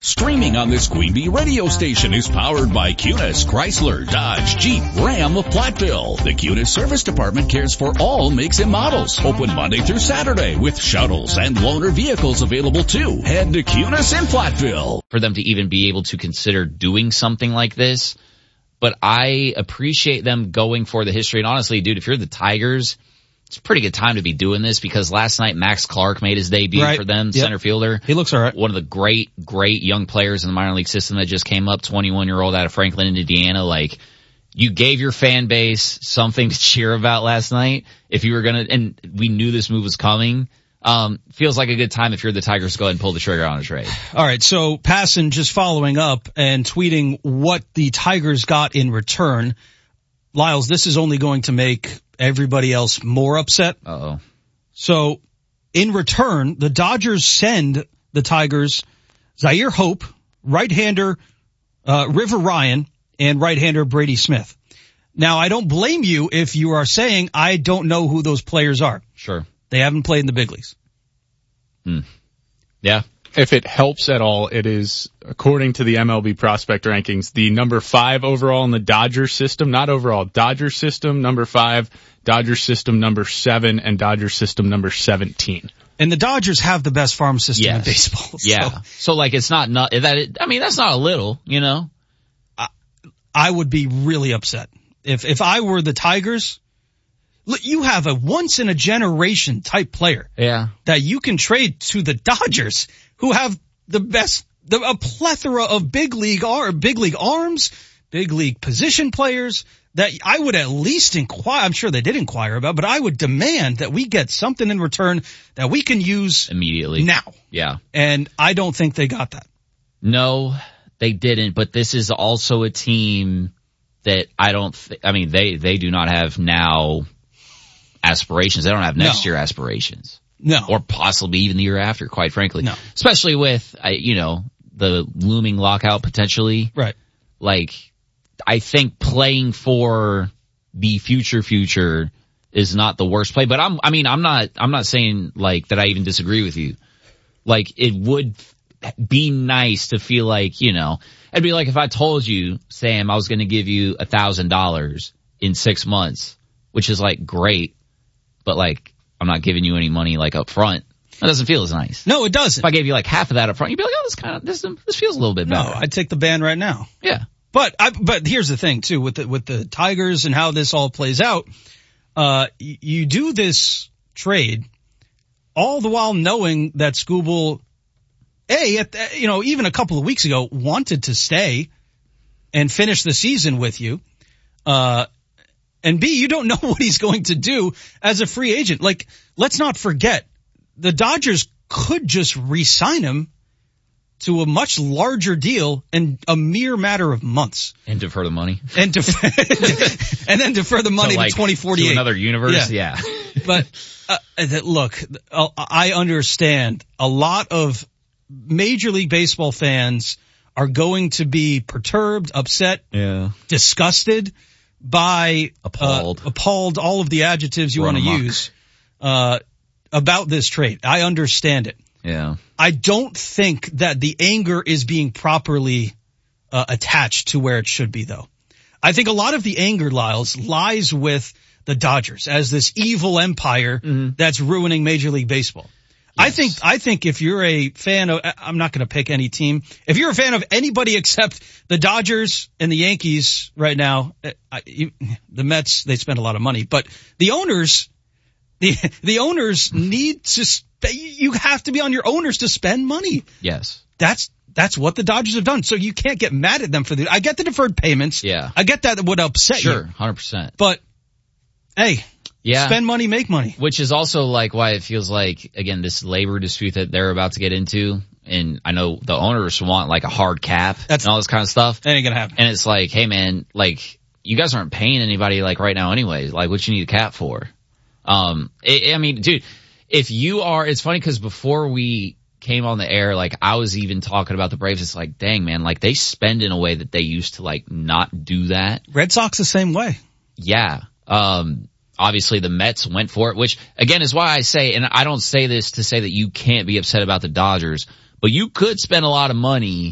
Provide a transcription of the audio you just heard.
Streaming on this Queen Bee radio station is powered by Cunis, Chrysler, Dodge, Jeep, Ram of Platteville. The Cunis Service Department cares for all makes and models. Open Monday through Saturday with shuttles and loaner vehicles available too. Head to Cunis in Platteville. For them to even be able to consider doing something like this. But I appreciate them going for the history. And honestly, dude, if you're the Tigers, it's a pretty good time to be doing this because last night Max Clark made his debut for them, center fielder. He looks all right. One of the great young players in the minor league system that just came up, 21-year-old out of Franklin, Indiana. Like, you gave your fan base something to cheer about last night. If you were and we knew this move was coming. Feels like a good time if you're the Tigers to go ahead and pull the trigger on a trade. All right, so Passan just following up and tweeting what the Tigers got in return. Lyles, this is only going to make everybody else more upset. Uh-oh. So, in return, the Dodgers send the Tigers Zaire Hope, right-hander River Ryan, and right-hander Brady Smith. Now, I don't blame you if you are saying, I don't know who those players are. Sure. They haven't played in the big leagues. Yeah. If it helps at all, it is, according to the MLB prospect rankings, the number 5 overall in the Dodgers system, not overall, Dodgers system, number 5, Dodgers system, number 7, and Dodgers system, number 17. And the Dodgers have the best farm system in baseball. Yeah. So like, it's not that, I mean, that's not a little, you know? I would be really upset. If I were the Tigers, look, you have a once in a generation type player. Yeah. That you can trade to the Dodgers, who have a plethora of big league arms, big league position players that I would at least inquire. I'm sure they did inquire about, but I would demand that we get something in return that we can use immediately now. Yeah. And I don't think they got that. No, they didn't, but this is also a team that they do not have now aspirations. They don't have next year aspirations. No. Or possibly even the year after, quite frankly. No. Especially with, the looming lockout potentially. Right. Like, I think playing for the future is not the worst play, but I'm not saying like that I even disagree with you. Like, it would be nice to feel like, it'd be like if I told you, Sam, I was going to give you $1,000 in 6 months, which is like great, but like, I'm not giving you any money like up front. That doesn't feel as nice. No, it doesn't. If I gave you like half of that up front, you'd be like, oh, this feels a little bit better. No, I'd take the band right now. Yeah. But here's the thing too, with the Tigers and how this all plays out, you do this trade all the while knowing that Skubal, even a couple of weeks ago wanted to stay and finish the season with you. And B, you don't know what he's going to do as a free agent. Like, let's not forget, the Dodgers could just re-sign him to a much larger deal in a mere matter of months. And defer the money. And then defer the money to 2048. To another universe, yeah. But, look, I understand a lot of Major League Baseball fans are going to be perturbed, upset, disgusted by appalled, all of the adjectives you want to use about this trade. I understand it. Yeah. I don't think that the anger is being properly attached to where it should be, though. I think a lot of the anger, Lyles, lies with the Dodgers as this evil empire that's ruining Major League Baseball. Yes. I think if you're a fan of, I'm not going to pick any team. If you're a fan of anybody except the Dodgers and the Yankees right now, the Mets, they spend a lot of money, but the owners, the owners need to, you have to be on your owners to spend money. Yes. That's what the Dodgers have done. So you can't get mad at them for I get the deferred payments. Yeah. I get that would upset you. Sure, 100%. But, hey. Yeah. Spend money, make money. Which is also like why it feels like, again, this labor dispute that they're about to get into. And I know the owners want like a hard cap and all this kind of stuff. That ain't gonna happen. And it's like, hey man, like you guys aren't paying anybody like right now anyways. Like what you need a cap for? Dude, if you are, it's funny because before we came on the air, like I was even talking about the Braves. It's like, dang man, like they spend in a way that they used to like not do that. Red Sox the same way. Yeah. Obviously the Mets went for it, which again is why I say, and I don't say this to say that you can't be upset about the Dodgers, but you could spend a lot of money